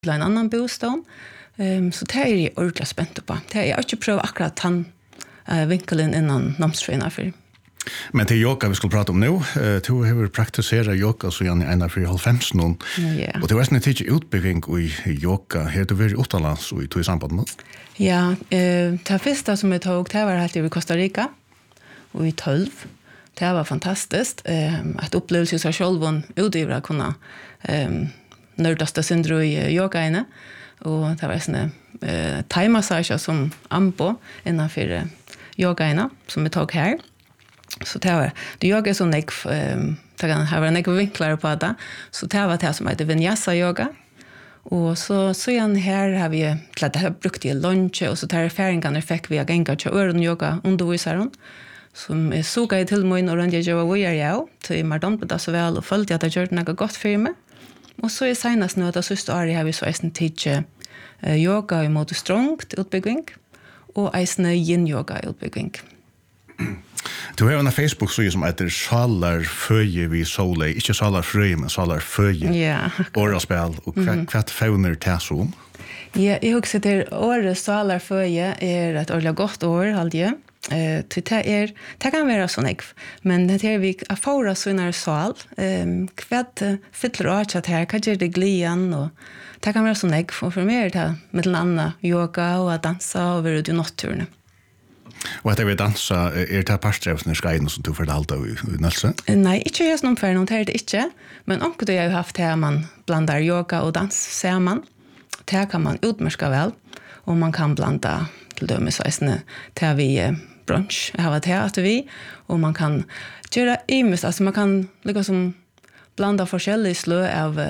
till en annan bostad. Så det är jag ordentligt spänt på. Det är jag inte prövat akkurat han vinkelen innan namnströjna för. Men det yoga vi skulle prata om nu, du har praktiserat yoga så gärna ena för 90 någon. Och det var en tidig utbygging i yoga. Har du varit utomlands och i samband med? Ja, det första som jag tog, det var helt i Costa Rica och i 12. Det var fantastiskt att uppleva sig själv ute att kunna nördaste syndro i yoga inne. Och det var en thai-massage som ambo innanför yoga inne som vi tog här. Så det yoga så nek det kan ha nek vinklar på det. Så det var det som heter vinyasa yoga. Och så igen här har vi det har brukt i lunch och så tar färingarna fick vi gänga till öron yoga undervisaren som såg i till mig och jag var jag till madam på det så väl och följde att jag gjorde något gott för mig. Och så är senast nu att det sista året har vi så en teacher yoga emot strongt utbygging och en yin yoga utbygging. Du har en Facebook-sida som heter Salar Føje vid Solei. Ikke Salar Frøye, men Salar Føje. Ja. Åraspel. Og hva fauner det så om? Ja, jeg husker til året Salar Føje et ordentlig godt år, aldri. Det kan være sånn jeg. Men det er vi å fåre sånne sal. Hva fyller å kjøtt her? Hva gjør det gleden? Og det kan være sånn jeg. Og for meg er det med den andre yoga og dansa og være ute i natturene. Og etter vi dansa, det parstrevsene skreien som du fortalte i Nølse? Nei, ikke jeg som for noen, det er det ikke. Men omkring det jeg har haft her, man blandar yoga og dans sammen. Det kan man utmerke vel. Og man kan blanda til dømes til vi brunch. Jeg har vært her til vi. Og man kan gjøre imest, altså man kan liksom blanda forskjellige slø av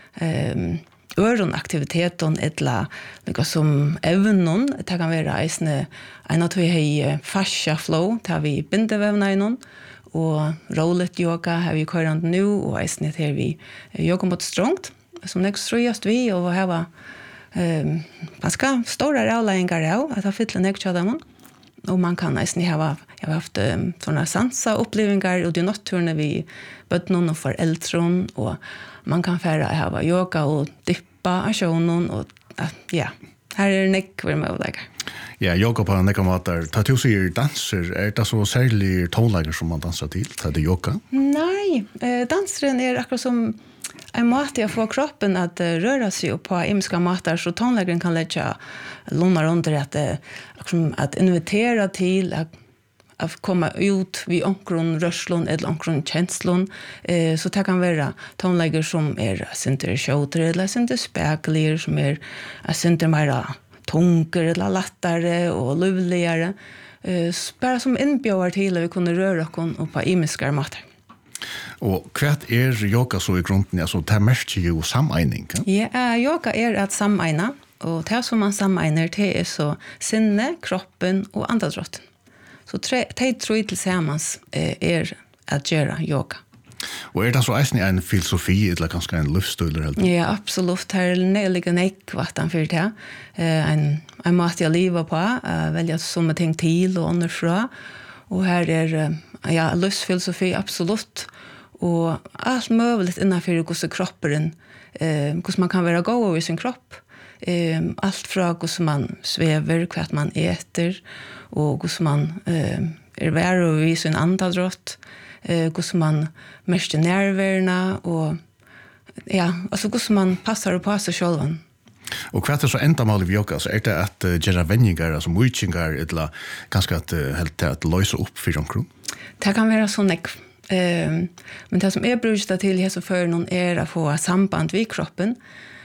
öronaktiviteten eller liksom evnen. Det kan være en at vi har fascia flow, det har vi bindevævna i noen, og rollet yoga har vi køyrande nu, og eisne har vi yoga mot strongt, som nekst strøyast vi, og har var ganske stora avleggingar av, at ha fytlet nekst av dem. Og man kan eisne jeg har haft sånne sansa opplevingar, og det er natturene vi bøtten og foreldren, og man kan fære ha yoga og dippa av sjånen, og ja, her er nekver med avleggar. Ja, yoga på nekka måter. Ta til å si danser, det så særlig tonlegger som man danser til? Det yoga? Nei, danseren akkurat som en måte å få kroppen att röra sig på imiska matar så tonläggaren kan lägga lunnar under att invitera till att komma ut vid omkron rörslån eller omkron känslån. Så det kan vara tonläggare som synder kjoter eller synder späkler som synder mera tunker eller lattare och luvligare. Bara som inbjövar till att vi kunde röra oss på imiska matar. Og hva yoga så i grunden? Altså, det mest jo sameining? Ja, yoga at sameina, og det som man sameiner, det så sinne, kroppen og andadrotten. Så de tror tillsammans at gjøre yoga. Og det så eisen en filosofi, eller kanskje en livsstil? Ja, absolutt. Det nøyelig nekvattan for det. En måte jeg lever på, velge somme ting til og underfra. Og her ja, livsfilosofi, absolutt. Og allt möjligt innanför hur kroppen hur man kan vara god i sin kropp. Allt från hur man sväver, vad man äter och hur man värre i sin andadrott, hur man märker nerverna och ja, alltså hur man passar på sig själv. Og hva så endamål i yoga? Så det at gjøre vendinger, altså mykjengar, eller kanskje at løse opp for omkron? Det kan være sånn ekv. Men det som bruker til hese for noen å få samband vid kroppen.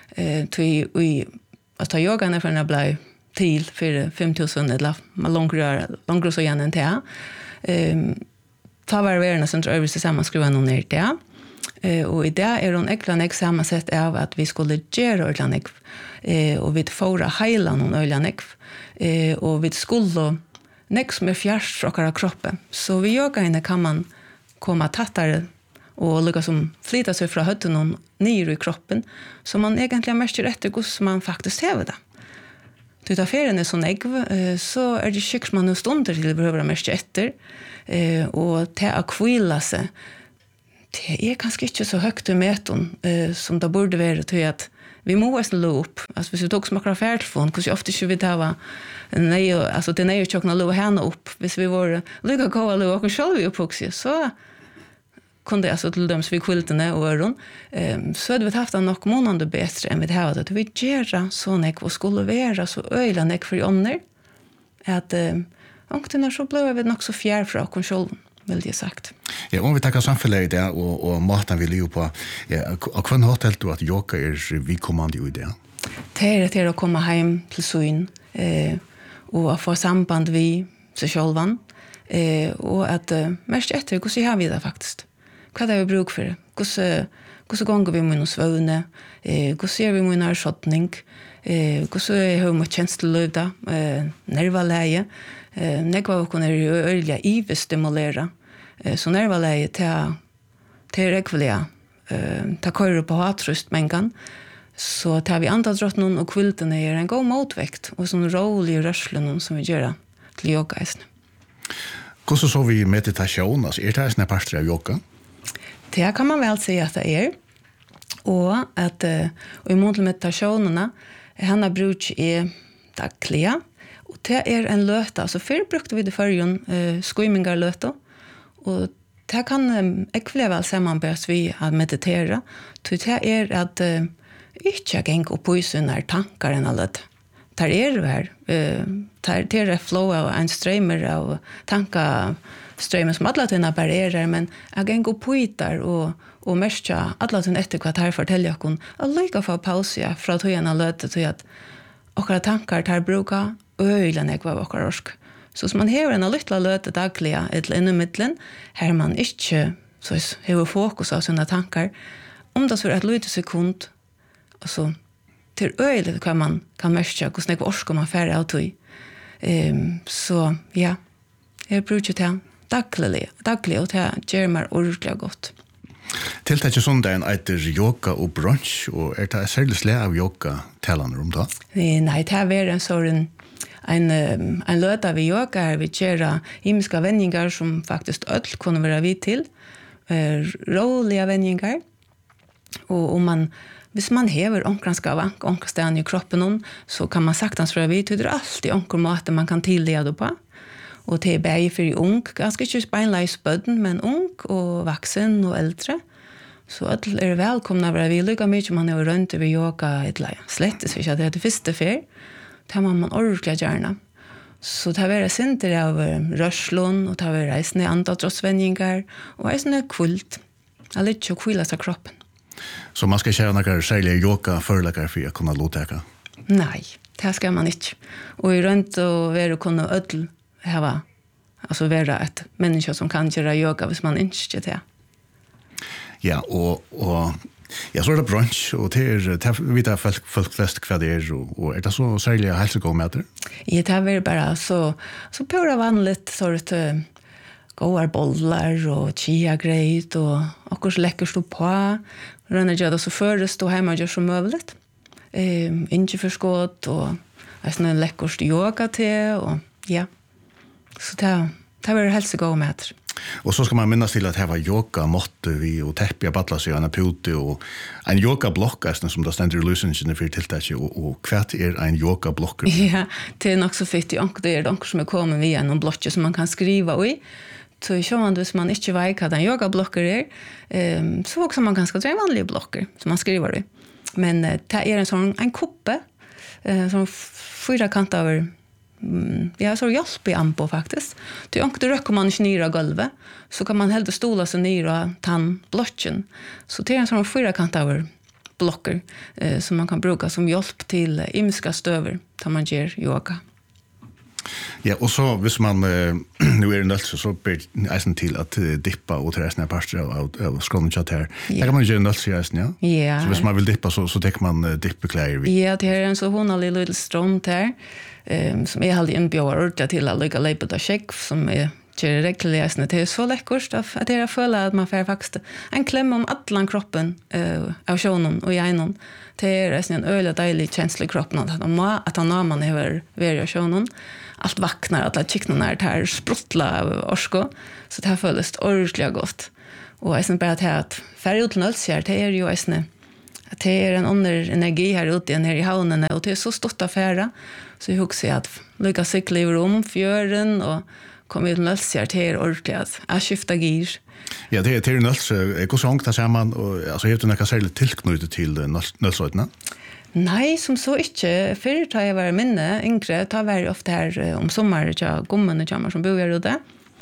Att ta yoga när jag blev till för 5000 eller långre så igen än det. Ta varierna som tror vi tillsammans skriva någon ner det. Och i det är hon eklan sammansatt av att vi skulle göra ordentligt och vi fåra hela någon ordentligt och vi skulle näxt med fjärst från kroppen. Så vi yoga inne kan man komma tattare och lika som flytta sig från hötten och ner i kroppen så man egentligen märker efter hur som man faktiskt har det. Till affären är så så är det sjukt man stunder till behöver märka efter och till att kvila sig. Det är kanske inte så högt i mäton som det borde vara till att vi må nästan lå upp. Alltså hvis vi tog smakar färdtelefon, hur ofta skulle vi ta nej, alltså det nej och chokna lå henne upp. Hvis vi var lika goda lå och själva upp också så kunde alltså till dem vi kvällarna och öron. Så hade vi haft något månader bättre än vi hade att vi gera så nek och skulle vara så öjla nek för ånder att ångten så blev vi nog så fjär från kontroll väl det sagt. Ja, om vi tackar samfället där och maten vi lever på. Ja, och kvän har helt att yoga vi kommande i det. Det är att komma hem till syn och att få samband vi sig självan och att mest efter hur ser vi det faktiskt. Vad är vi bruk för? Hur gånger vi med oss vågne? Hur ser vi med närskjutning? Hur har vi känslolöda? Nervaläge? När vi kan öliga ivestimulera. Så nervaläge till räckvilliga. Ta köra på hatrustmängan. Så tar vi andadrottnen och kvälten är en god motväkt. Och sån rolig rörslen som vi gör till yoga. Hur så vi meditation? Alltså, är det här part av yoga? Det kan man väl säga att det är. Och att och i mån till meditationerna Hanna bruk är dagliga. Och det är en löta. Så förr brukade vi det förrjun skymmingar löta. Och det kan ekvile sammanbäras vi att meditera. Så det är att inte gänga upp i sina tankar än allt. Det är det här. Det är det flow av en strömmer av tankeströmmer som alla tiden barriärer. Men jag gänga upp i där och märka alla tiden efter vad det här fortäljer jag. Och lika få pausa för att höja en löte till att våra tankar tar bruka öjlen jag var våra orsk. Så man har en lilla löte dagliga eller inom mittlen här man inte så har fokus av sina tankar. Om det så är ett lite sekund alltså till öjlet kan man märka hur snäck orsk man färre av tog. Så ja, jag brukar det dagliga och det gör mig ordentligt gott. Tiltaket sondagen heter yoga och brunch och är det särskilt slag av yoga talar om då? Nej, det är en sån en löta vi yoga vi gör himmelska vändningar som faktiskt öll kunde vara vid till. Roliga vändningar. Och om man hvis man hever omkranska vank, omkransten i kroppen så kan man saktans vara vid till det alltid omkranmaten man kan tilleda på. Och det är bäg för ung, ganska inte beinleis böden, men ung och vuxen och äldre. Så att är välkomna vara vi lika mycket man är runt över yoga eller slett så att det är det första för. Det man ordentligt gärna. Så det var center av rörslon och det var reisande andadrottsvändningar och reisande kvult. Eller inte kvilla sig kroppen. Så man ska köra några särliga yoga föreläggare för att kunna låtäka? Nej, det ska man inte. Och i runt och vara kunna ödel hava alltså vara ett människa som kan göra yoga hvis man inte det. Ja, och jag så är det brunch och det är vita folk flest vad det är och är det så särskilt hälsogåmäter? Ja, det är bara så pura vanligt sort goda bollar och chia-grejt och också läckert stå på. Rönna gör det så först stå hemma och gör så möjligt. Inte förskott och en läckert yoga till och ja. Så det var hälsogåmäter. Och så ska man minnas till att det var yoga måtte vi och täppiga battla sig en pute och en yoga-block som det ständer i lösningen för tilltaget och kvart är en yoga-block. Ja, det är nog så fitt i det är de som är kommit via någon block som man kan skriva i. Så i sjön, hvis man inte vet vad en yoga-blocker är så också man ganska dra vanliga blocker som man skriver i. Men det är en kuppe som 4 kanter över ja, så hjälp i ampo faktiskt. Till onkel röker man inte ner av golvet så kan man helt stola sig ner av tandblocken. Så det är en sån 4 kanter över blocker som man kan bruka som hjälp till imska stöver när man gör yoga. Ja, och så hvis man nu är det nölt så blir det till att dippa och till resten av parter av skånechat här. Där kan man göra nölt sig ja? Ja. Så hvis man vill dippa så täcker man dippekläder vid. Ja, det är en så honlig liten strand här som är alltid inbjöd ordentligt till att lägga läppet av check som är reglerläsande. Det är så läckert att det är följa att man får faktiskt en kläm om allan kroppen av sjönen och hjärnan. Det är en öliga dejlig känsla i kroppen att han man över varje sjönen. Allt vaknar, alla chicknarna är här spruttla av orsko. Så det här följes ordentligt gott. Och jag bara till att färg ut nölsjär, det är ju att det är en under energi här ute nere i havnen och det är så stort affära så jag husar att lycka cykla i rum fjörden och komma ut nölsar till ordentligt att skifta gir. Ja, det är nöls. Hur sånt där ser man och alltså heter det något särskilt tillknutet till nölsrötterna? Nej, som så inte. Förr tar jag var minne, yngre, tar var ofta här om sommar, ja, gommen och jammar som bor här ute.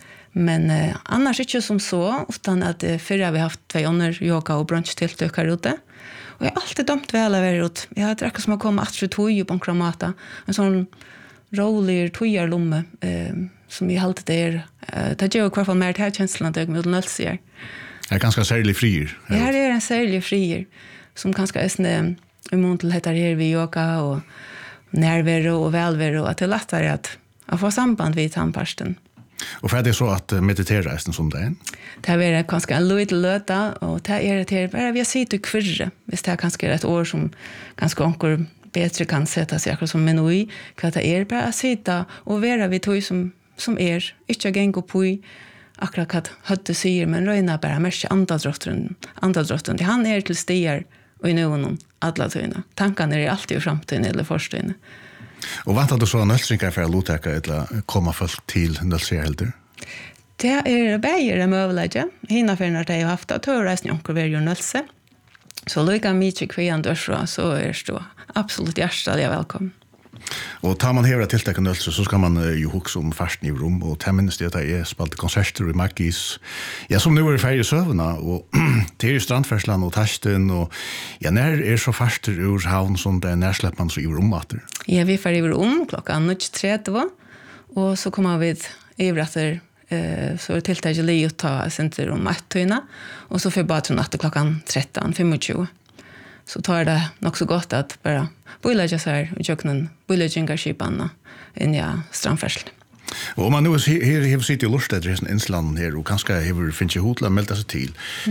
Men annars inte som så, utan att förr har vi haft 2 år yoga och brunch-tilltök här ute. Och jag har alltid dömt väl av här ute. Jag har dräckat som har kommit att för tog på en kramata. En sån rolig tojarlomme som jag alltid är. Det gör i alla fall mer till känslan att jag med nölsier. Det är ganska särlig frier. Ja, det är en särlig frier som ganska är imot till heter här vid yoga och närvaro och välvaro att det är lättare att få samband vid tandparsten. Och för det är så att meditera är som det är? Det här är ganska en liten löta och det är det bara vi har sett i kvirre. Hvis det är ganska ett år som ganska onkel bättre kan sätta sig akkurat som menui. Vad det är bara att sitta och vara vid tog som är. Inte gänga på i akkurat vad hötte säger men röjna bara mest andadrotten. Han är till stigar och i någon alla tøyna. Tankarna är alltid i framtiden eller förstående. Och väntar du så att nölsringar för att låta eller komma folk till nölsringar? Det är bäger en möjlighet. Hina för när det har haft att höra snjonker vid ju nölse. Så lika mycket kvian dörsra så är det absolut hjärtligt välkommen. Och tar man hela tilltäcka nölse så ska man ju huxa om fasten i rum och ta minst det är spalt konserter i Markis. Ja, som nu är färg i sövna och det är ju strandfärslan och tasten och ja, när är så faster ur havn som det är när släpper man så i rumater? Ja, vi färg i rum klockan 9:30 och så kommer vi över efter så är tilltäcka li att ta center om 1:00 och så får bara till natt klockan 13:25. Så tar det nog så gott att bara bojlägga sig här och köknen bojläggingarskipanna in i strandfärslen. Och om man nu har sitt i Lorstad i Insland här och kanske har finns ju hotla melda sig till.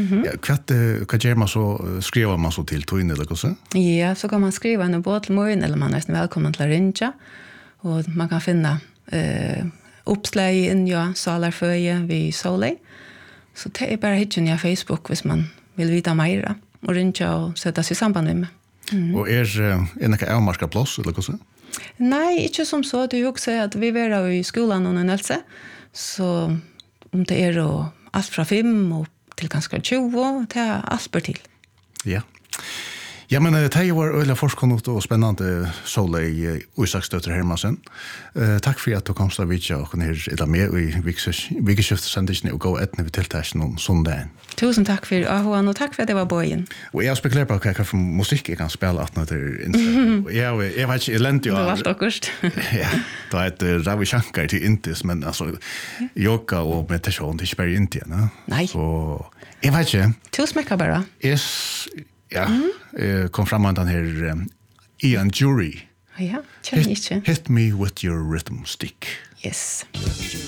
Vad gör man så skriver man så till Twin eller så? Ja, så kan man skriva en båt till morgon eller man är nästan välkommen till Rinja och man kan finna uppslag in ja salarföje vid Solej. Så det är bara hitchen i Facebook hvis man vill veta mer och Rinja och sätta sig i samband med mig. Och är några avmarska plats eller så? Nej, inte som så. Det är också att vi var i skolan och Nelse. Så om det är allt från 5 och till ganska 20, det är allt bör till. Ja. Ja, men det här var öliga forskning och spännande Solej Isaksdötter Hermansen. Tack för att du kom till vidja och kunde är med i Vikeskiftssändningen och gå ett när vi tilltärs någon sondagen. Tusen tack för Ahoan och tack för att det var bojen. Och jag spekulerar på vad för musik jag kan spela att när det är inte. Jag vet inte, eländigt. Det var stockarst. Ja, då heter Ravi Shankar till Intis, men alltså yoga och meditation till Sverige inte. Nej. Så jag vet inte. Tusen mycket bara. Ja, kom fram med den här Ian Jury. Ja, känner inte. Hit me with your rhythm stick. Yes.